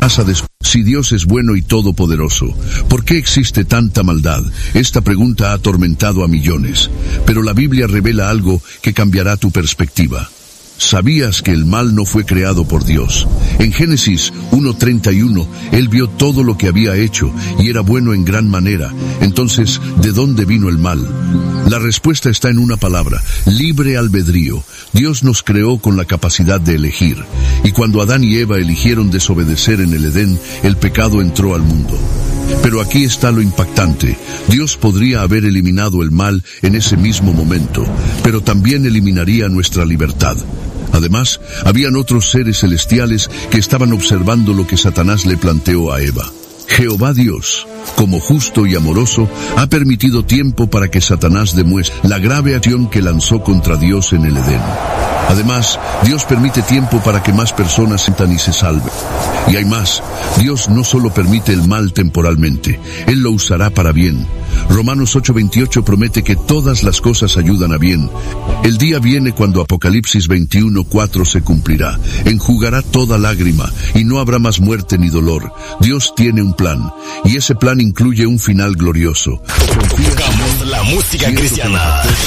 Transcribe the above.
Si Dios es bueno y todopoderoso, ¿por qué existe tanta maldad? Esta pregunta ha atormentado a millones, pero la Biblia revela algo que cambiará tu perspectiva. ¿Sabías que el mal no fue creado por Dios? En Génesis 1:31, Él vio todo lo que había hecho y era bueno en gran manera. Entonces, ¿de dónde vino el mal? La respuesta está en una palabra: libre albedrío. Dios nos creó con la capacidad de elegir. Y cuando Adán y Eva eligieron desobedecer en el Edén, el pecado entró al mundo. Pero aquí está lo impactante. Dios podría haber eliminado el mal en ese mismo momento, pero también eliminaría nuestra libertad. Además, habían otros seres celestiales que estaban observando lo que Satanás le planteó a Eva. Jehová Dios, como justo y amoroso, ha permitido tiempo para que Satanás demuestre la grave acción que lanzó contra Dios en el Edén. Además, Dios permite tiempo para que más personas sientan y se salven. Y hay más. Dios no solo permite el mal temporalmente, Él lo usará para bien. Romanos 8:28 promete que todas las cosas ayudan a bien. El día viene cuando Apocalipsis 21:4 se cumplirá. Enjugará toda lágrima y no habrá más muerte ni dolor. Dios tiene un plan, y ese plan incluye un final glorioso. Buscamos la música cristiana.